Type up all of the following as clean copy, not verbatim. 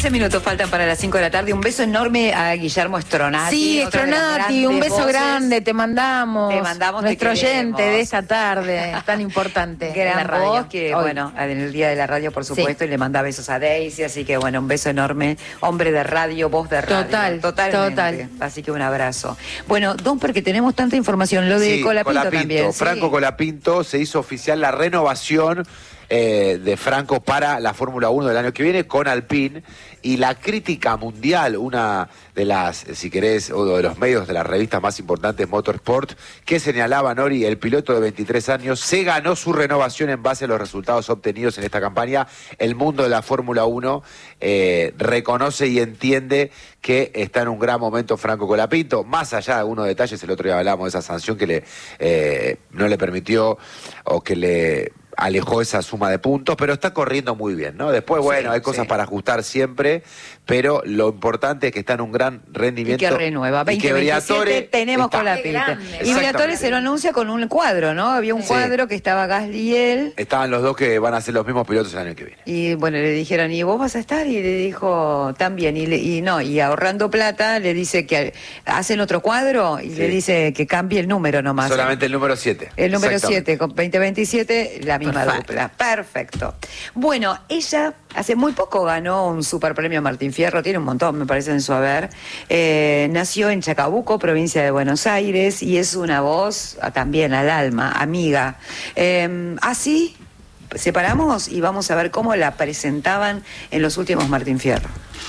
15 minutos faltan para las 5 de la tarde. Un beso enorme a Guillermo Stronati. Sí, Stronati, un beso grande, te mandamos. Te mandamos, nuestro te oyente de esta tarde tan importante. Gran en la radio. voz, que Hoy. bueno, en el Día de la Radio, por supuesto, y le manda besos a Daisy, así que bueno, un beso enorme. Hombre de radio, voz de radio. Totalmente. Así que un abrazo. Bueno, Don, porque tenemos tanta información, lo de Colapinto también. Franco Colapinto, se hizo oficial la renovación de Franco para la Fórmula 1 del año que viene con Alpine, y la crítica mundial, una de las, si querés, uno de los medios de las revistas más importantes, Motorsport, que señalaba, Nori, el piloto de 23 años se ganó su renovación en base a los resultados obtenidos en esta campaña. El mundo de la Fórmula 1 reconoce y entiende que está en un gran momento Franco Colapinto, más allá de algunos detalles. El otro día hablábamos de esa sanción que no le permitió, o que le alejó esa suma de puntos, pero está corriendo muy bien, ¿no? Después, bueno, hay cosas para ajustar siempre, pero lo importante es que está en un gran rendimiento. Y que renueva. 2027 tenemos Colapinto. Y Briatore se lo anuncia con un cuadro, ¿no? Había un cuadro que estaba Gasly y él. Estaban los dos que van a ser los mismos pilotos el año que viene. Y bueno, le dijeron, ¿y vos vas a estar? Y le dijo, también. Y ahorrando plata, le dice que hacen otro cuadro y le dice que cambie el número nomás. Solamente el número 7. El número 7, con 2027, la misma dupla. Perfecto. Bueno, ella hace muy poco ganó un superpremio Martín Fierro, tiene un montón, me parece, en su haber. Nació en Chacabuco, provincia de Buenos Aires, y es una voz también al alma, amiga. Así separamos y vamos a ver cómo la presentaban en los últimos Martín Fierro.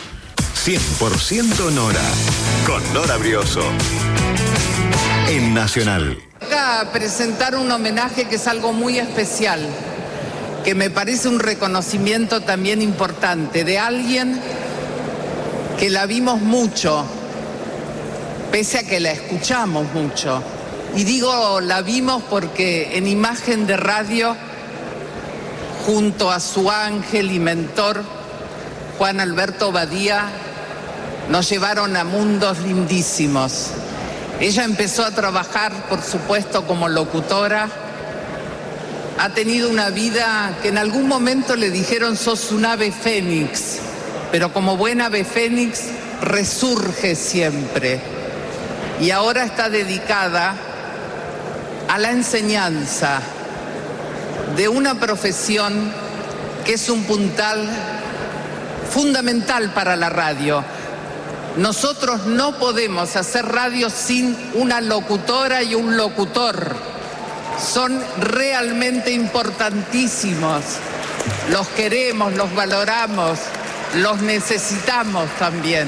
100% Nora, con Nora Brioso, en Nacional. A presentar un homenaje que es algo muy especial, que me parece un reconocimiento también importante de alguien que la vimos mucho, pese a que la escuchamos mucho. Y digo la vimos porque en imagen de radio, junto a su ángel y mentor, Juan Alberto Badía, nos llevaron a mundos lindísimos. Ella empezó a trabajar, por supuesto, como locutora. Ha tenido una vida que en algún momento le dijeron, sos un ave fénix, pero como buena ave fénix resurge siempre. Y ahora está dedicada a la enseñanza de una profesión que es un puntal fundamental para la radio. Nosotros no podemos hacer radio sin una locutora y un locutor. Son realmente importantísimos. Los queremos, los valoramos, los necesitamos también.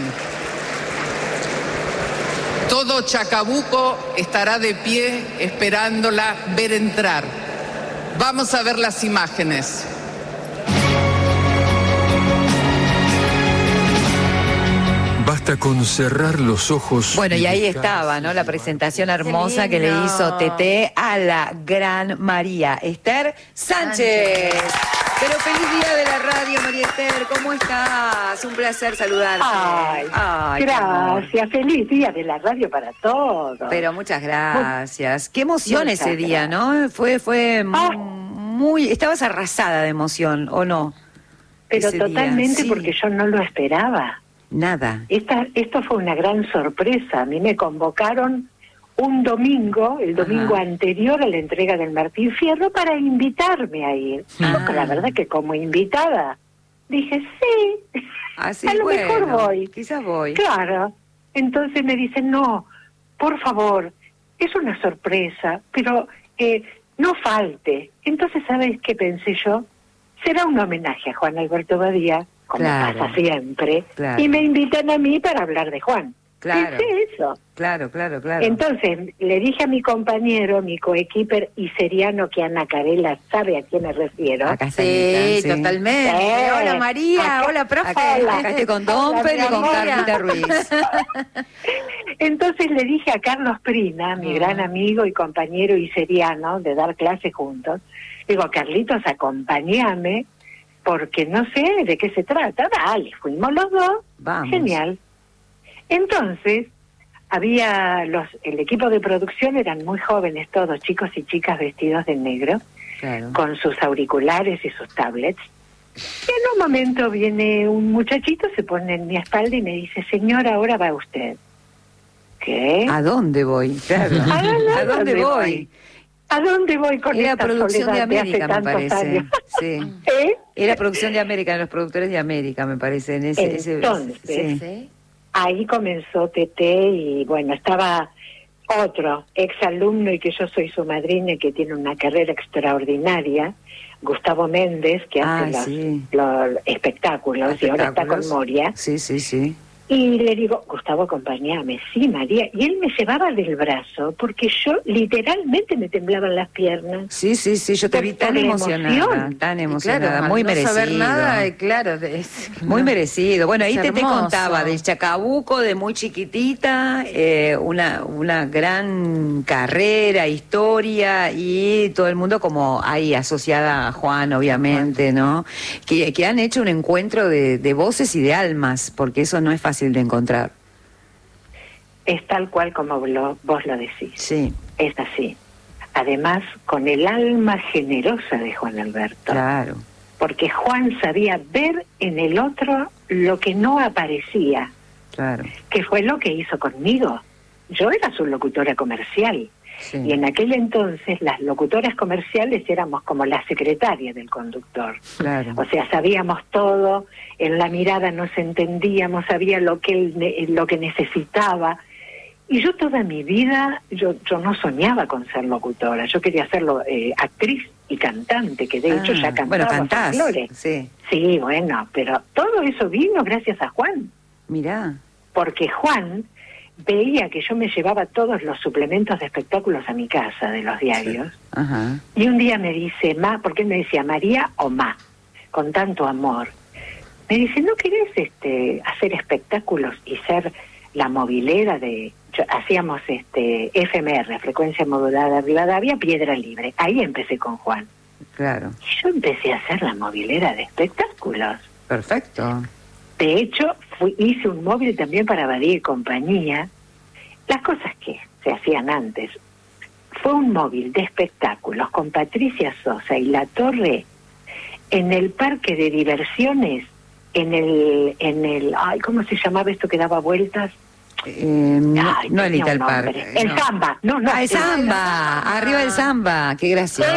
Todo Chacabuco estará de pie esperándola ver entrar. Vamos a ver las imágenes. Basta con cerrar los ojos. Bueno, y ahí estaba, ¿no? La presentación hermosa que le hizo Teté a la gran María Esther Sánchez. Pero feliz día de la radio, María Esther. ¿Cómo estás? Un placer saludarte. Ay, gracias. Feliz día de la radio para todos. Pero muchas gracias. Qué emoción ese día, ¿no? Fue muy... Estabas arrasada de emoción, ¿o no? Pero totalmente, porque yo no lo esperaba. Nada. Esto fue una gran sorpresa. A mí me convocaron un domingo, el domingo anterior a la entrega del Martín Fierro, para invitarme a ir. La verdad que como invitada dije, sí, a lo mejor voy. Quizás voy. Claro. Entonces me dicen, no, por favor, es una sorpresa, pero no falte. Entonces, ¿sabes qué pensé yo? Será un homenaje a Juan Alberto Badía, como pasa siempre, y me invitan a mí para hablar de Juan. Claro. ¿Qué es eso? Claro. Entonces, le dije a mi compañero, mi coequiper iseriano, que Ana Carela sabe a quién me refiero. Acá está totalmente. Hola María, hola profe. Acá estoy con Domper y con Carlita Ruiz. Entonces le dije a Carlos Prina, mi gran amigo y compañero iseriano, de dar clases juntos, digo, Carlitos, acompáñame, porque no sé de qué se trata. Dale, fuimos los dos. Vamos. Genial. Entonces, el equipo de producción eran muy jóvenes todos, chicos y chicas vestidos de negro, con sus auriculares y sus tablets. Y en un momento viene un muchachito, se pone en mi espalda y me dice, señora, ahora va usted. ¿Qué? ¿A dónde voy? Claro. ¿A dónde voy? ¿A dónde voy con Era esta producción de soledad América, hace me tantos parece. años? Sí. ¿Eh? Era producción de América, de los productores de América, me parece. En ese, Entonces, sí. ahí comenzó Tete y bueno, estaba otro exalumno y que yo soy su madrina y que tiene una carrera extraordinaria, Gustavo Méndez, que hace los espectáculos y ahora está con Moria. Sí, sí, sí. Y le digo, Gustavo, acompáñame. Sí, María. Y él me llevaba del brazo porque yo literalmente me temblaban las piernas. Sí, sí, sí, yo te vi tan emocionada, tan emocionada, claro, muy no merecido. saber nada, claro. Muy merecido. Bueno, ahí te hermoso. contaba del Chacabuco, de muy chiquitita, una gran carrera, historia, y todo el mundo como ahí asociada a Juan, obviamente, ¿no? Que han hecho un encuentro de voces y de almas, porque eso no es fácil de encontrar. Es tal cual como vos lo decís. Sí. Es así. Además, con el alma generosa de Juan Alberto. Claro. Porque Juan sabía ver en el otro lo que no aparecía. Claro. Que fue lo que hizo conmigo. Yo era su locutora comercial. Sí. Y en aquel entonces las locutoras comerciales éramos como la secretaria del conductor. Claro. O sea, sabíamos todo, en la mirada nos entendíamos, sabía lo que él necesitaba. Y yo toda mi vida, yo no soñaba con ser locutora, yo quería ser actriz y cantante, que de hecho ya cantaba. Bueno, cantás. Folclore. Sí. Sí, bueno, pero todo eso vino gracias a Juan. Mirá. Porque Juan veía que yo me llevaba todos los suplementos de espectáculos a mi casa de los diarios. Sí. Ajá. Y un día me dice, porque él me decía María o Ma, con tanto amor. Me dice, ¿no querés hacer espectáculos y ser la movilera de... hacíamos FMR, frecuencia modulada Rivadavia, Piedra Libre. Ahí empecé con Juan. Claro. Y yo empecé a ser la movilera de espectáculos. Perfecto. De hecho, hice un móvil también para Badía y compañía. Las cosas que se hacían antes. Fue un móvil de espectáculos con Patricia Sosa y La Torre en el parque de diversiones, en el ay, ¿cómo se llamaba esto que daba vueltas? No el Little Park. El Samba. No, el Samba. Arriba del Samba. Qué gracioso.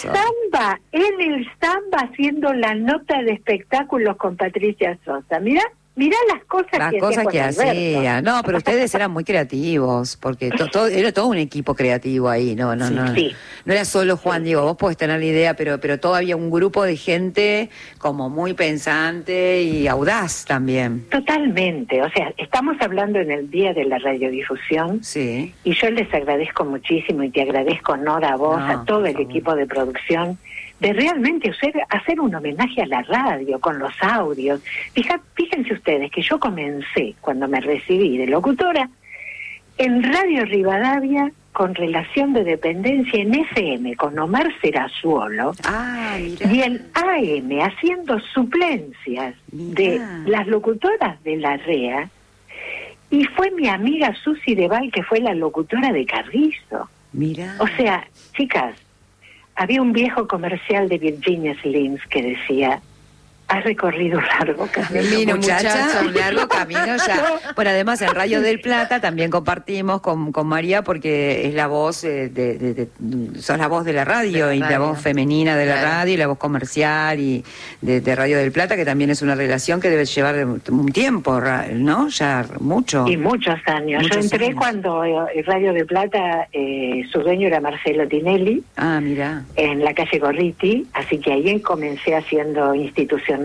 En el Samba haciendo la nota de espectáculos con Patricia Sosa. Mirá las cosas que hacía. No, pero ustedes eran muy creativos, porque era todo un equipo creativo ahí, no era solo Juan, digo, vos podés tener la idea, pero todo había un grupo de gente como muy pensante y audaz también. Totalmente, o sea, estamos hablando en el Día de la Radiodifusión, sí, y yo les agradezco muchísimo y te agradezco, Nora, a vos, a todo el equipo de producción, de realmente hacer un homenaje a la radio con los audios. Fíjense ustedes que yo comencé, cuando me recibí de locutora, en Radio Rivadavia con relación de dependencia en FM con Omar Serazuolo, y en AM haciendo suplencias de las locutoras de la REA, y fue mi amiga Susi Deval, que fue la locutora de Carrizo. Mirá. O sea, chicas, había un viejo comercial de Virginia Slims que decía, has recorrido un largo camino, muchacha, un largo camino ya. Bueno, además en Radio del Plata también compartimos con María, porque es la voz sos la voz de la radio, y la voz femenina de la radio, y la voz comercial y de Radio del Plata, que también es una relación que debe llevar un tiempo, ¿no? Ya mucho. Y muchos años. Yo entré cuando Radio del Plata, su dueño era Marcelo Tinelli. Ah, mira. En la calle Gorriti, así que ahí comencé haciendo institucionales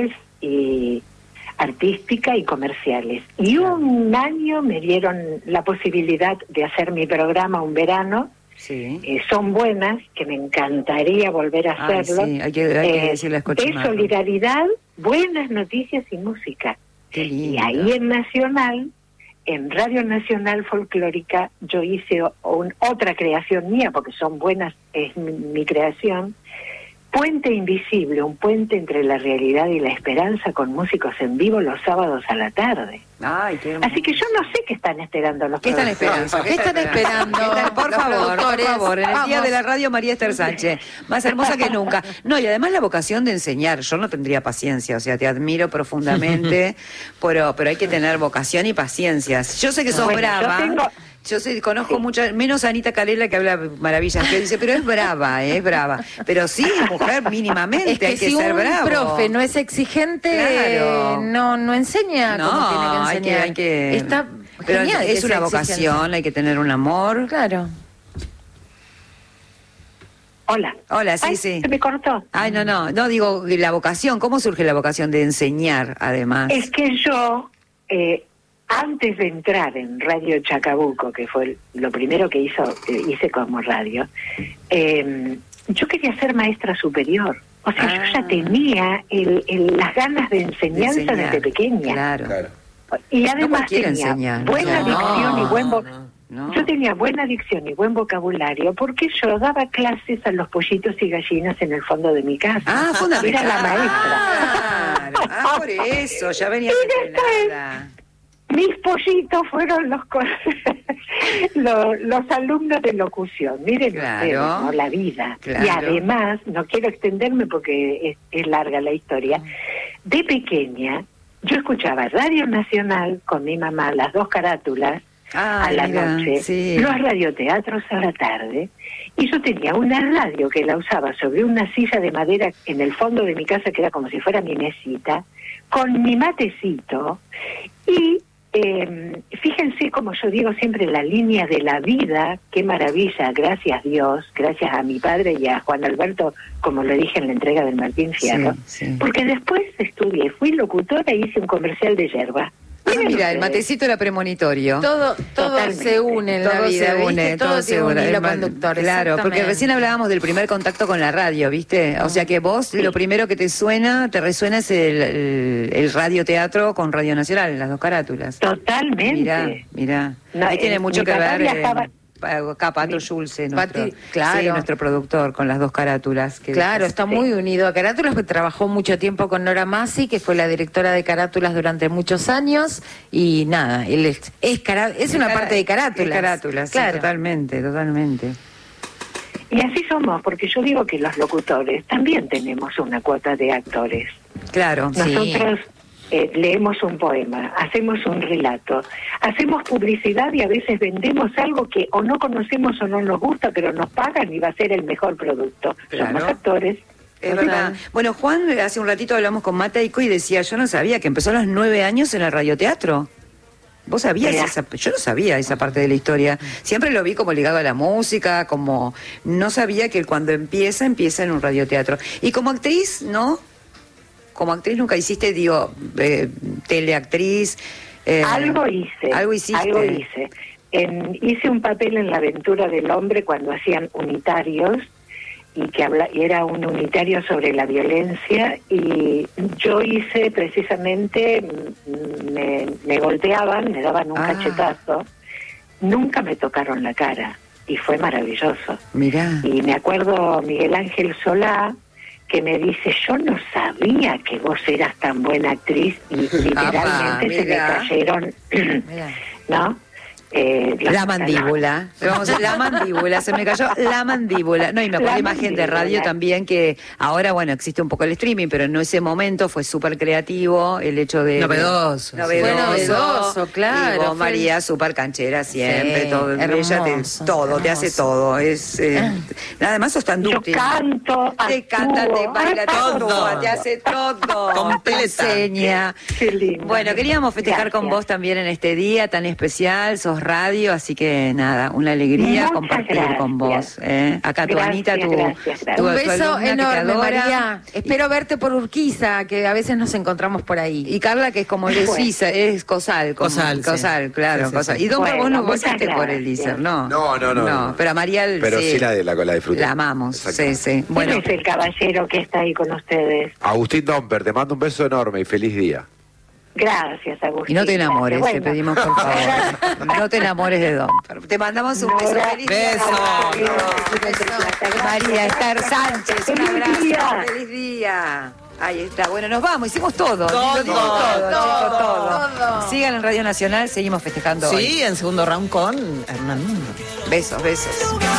y artística y comerciales. Y un año me dieron la posibilidad de hacer mi programa un verano. Sí. Son buenas, que me encantaría volver a hacerlo. Sí. Hay que decirle a de solidaridad, buenas noticias y música. Qué lindo. Y ahí en Nacional, en Radio Nacional Folclórica, yo hice otra creación mía, porque son buenas, es mi creación, Puente Invisible, un puente entre la realidad y la esperanza con músicos en vivo los sábados a la tarde. Ay, qué Así que yo no sé qué están esperando los ¿Qué están productores. esperando? ¿Qué están esperando? Por los favor, productores? en el día Vamos. de la radio, María Esther Sánchez, más hermosa que nunca. No, y además la vocación de enseñar, yo no tendría paciencia, o sea, te admiro profundamente, pero hay que tener vocación y paciencia. Yo sé que sos Bueno, brava. Yo conozco muchas, menos a Anita Calela, que habla maravillas, que dice, pero es brava. Pero sí, mujer, mínimamente, Es que hay que si ser un bravo. profe no es exigente, Claro. no enseña como tiene que enseñar. hay que... Está pero genial que es una sea vocación, exigente. hay que tener un amor. Claro. Hola. Hola, sí, Ay, sí. se me cortó. Ay, no, digo, la vocación, ¿cómo surge la vocación de enseñar, además? Es que yo, antes de entrar en Radio Chacabuco, que fue lo primero que hice como radio, yo quería ser maestra superior. O sea, yo ya tenía las ganas de enseñanza desde pequeña. Claro. Y además cualquiera tenía enseña. buena No, dicción y buen no. Yo tenía buena dicción y buen vocabulario porque yo daba clases a los pollitos y gallinas en el fondo de mi casa. Ah, fundamental. Era la maestra. Claro. Por eso, ya venía entrenada. Mis pollitos fueron los alumnos de locución. Miren Claro. ustedes, ¿no? La vida. Claro. Y además, no quiero extenderme porque es larga la historia, de pequeña yo escuchaba Radio Nacional con mi mamá, las dos carátulas, a la noche, sí. los radioteatros a la tarde, y yo tenía una radio que la usaba sobre una silla de madera en el fondo de mi casa, que era como si fuera mi mesita, con mi matecito, y fíjense, como yo digo siempre, la línea de la vida, qué maravilla, gracias Dios, gracias a mi padre y a Juan Alberto, como lo dije en la entrega del Martín Fierro, Sí. porque después estudié, fui locutora e hice un comercial de yerba. Miren Mira, el ustedes. matecito era premonitorio. Todo Totalmente. se une en la Todo vida, se une, ¿viste? Todo se tiene un une. hilo conductor. Claro, porque exactamente. recién hablábamos del primer contacto con la radio, ¿viste? O sea que vos lo primero que te resuena es el radioteatro con Radio Nacional, las dos carátulas. Totalmente. Mirá. No, Ahí tiene mucho mi que papá ver. viajaba- Acá Pato Schulze, Pati, claro. sí, nuestro productor, con las dos carátulas. Claro, está muy unido a Carátulas, porque trabajó mucho tiempo con Nora Masi, que fue la directora de Carátulas durante muchos años, y nada, él es una parte de Carátulas. Es Carátulas, claro. sí, totalmente. Y así somos, porque yo digo que los locutores también tenemos una cuota de actores. Claro, Nosotros leemos un poema, hacemos un relato, hacemos publicidad y a veces vendemos algo que o no conocemos o no nos gusta, pero nos pagan y va a ser el mejor producto. Claro. Somos actores. Es verdad. Bueno, Juan, hace un ratito hablamos con Mateico y decía, yo no sabía que empezó a los 9 años en el radioteatro. ¿Vos sabías Mira. yo no sabía esa parte de la historia. Siempre lo vi como ligado a la música, como no sabía que cuando empieza en un radioteatro. Y como actriz, ¿no? Como actriz nunca hiciste, teleactriz. Algo hice. Algo hiciste. Hice un papel en La aventura del hombre cuando hacían unitarios y era un unitario sobre la violencia, y yo hice precisamente, me golpeaban, me daban un cachetazo, nunca me tocaron la cara y fue maravilloso. Mirá. Y me acuerdo Miguel Ángel Solá, que me dice, yo no sabía que vos eras tan buena actriz, y literalmente se me mira. cayeron, ¿no? La mandíbula. La mandíbula, se me cayó la mandíbula. No, y me acuerdo la imagen de radio también, que ahora, bueno, existe un poco el streaming, pero en ese momento fue súper creativo el hecho de... Novedoso. Fue novedoso, claro. Y vos, María, súper canchera siempre, Sí, todo. Ella te hace todo. Además sos tan dúctil. Yo canto, te canta, te baila, todo. te hace todo. Completa. Te enseña. Qué lindo. Bueno, queríamos festejar con Gracias. vos también en este día tan especial. Sos radio, así que nada, una alegría Muchas compartir gracias. con vos. Acá tu Gracias, Anita, gracias. tu Un beso alumna que te enorme, adora. María. Espero verte por Urquiza, que a veces nos encontramos por ahí. Y Carla, que es como el Suiza, es Cosal. Cosal, sí. Claro, Sí, sí, Cosal. sí. Y Don Bueno, vos no muchas pasaste por el gracias. ISER, ¿no? No. Pero a Marial Pero sí la disfruté. La amamos, sí. ¿Quién Bueno, es el caballero que está ahí con ustedes? Agustín Domper, te mando un beso enorme y feliz día. Gracias, Agustín. Y no te enamores, Gracias. te pedimos por favor. No te enamores de Don. Te mandamos un beso. Feliz día. Beso. María Esther Sánchez, un Feliz abrazo. día. Feliz día. Ahí está. Bueno, nos vamos. Hicimos todo. Todo, Lo dimos todo, chicos, todo. todo. Sigan en Radio Nacional. Seguimos festejando hoy. Sí, en segundo round con Hernán Mundo. Besos, besos.